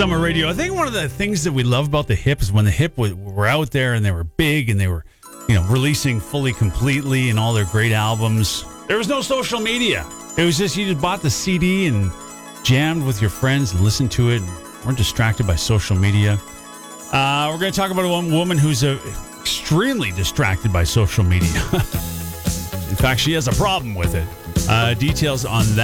Summer Radio. I think one of the things that we love about the Hip is when the Hip were out there and they were big and they were, releasing fully, completely and all their great albums. There was no social media. It was just you just bought the CD and jammed with your friends and listened to it and weren't distracted by social media. We're going to talk about one woman who's extremely distracted by social media. In fact, she has a problem with it. Details on that.